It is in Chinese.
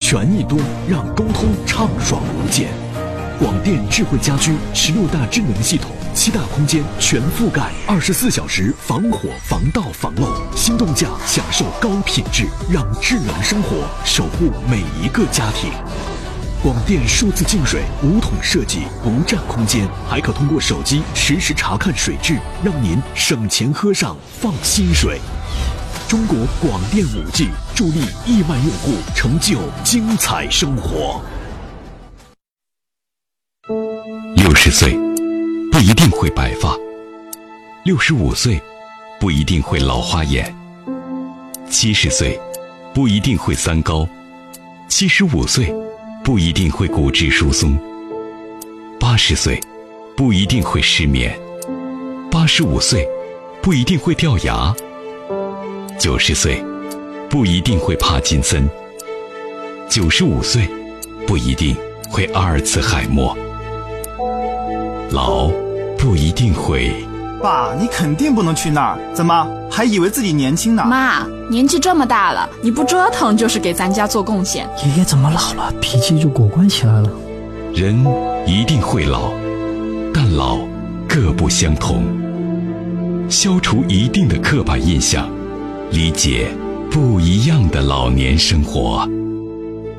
权益多，让沟通畅爽无间。广电智慧家居16大智能系统，7大空间全覆盖，24小时防火、防盗、防漏，心动价享受高品质，让智能生活守护每一个家庭。广电数字净水5桶设计，不占空间，还可通过手机实时查看水质，让您省钱喝上放心水。中国广电5G助力亿万用户成就精彩生活。 60岁不一定会白发，65岁不一定会老花眼，70岁不一定会三高，75岁不一定会骨质疏松，80岁不一定会失眠，85岁不一定会掉牙，90岁不一定会帕金森，95岁不一定会阿尔茨海默。老不一定会。 爸，你肯定不能去那儿，怎么还以为自己年轻呢？ 妈，年纪这么大了，你不折腾就是给咱家做贡献。 爷爷怎么老了，脾气就果断起来了？ 人一定会老，但老各不相同。消除一定的刻板印象，理解不一样的老年生活。